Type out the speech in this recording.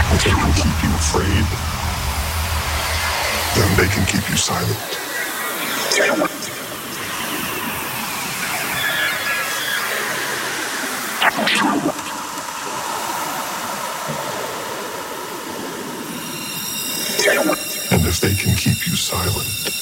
If they can keep you afraid, then they can keep you silent. And if they can keep you silent,